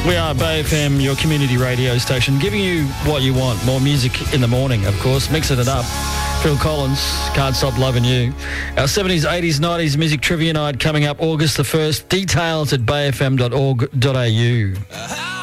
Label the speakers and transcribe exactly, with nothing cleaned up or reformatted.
Speaker 1: We are Bay F M, your community radio station, giving you what you want. More music in the morning, of course, mixing it up. Phil Collins, Can't Stop Loving You. Our seventies, eighties, nineties music trivia night coming up August the first. Details at bay f m dot org dot a u.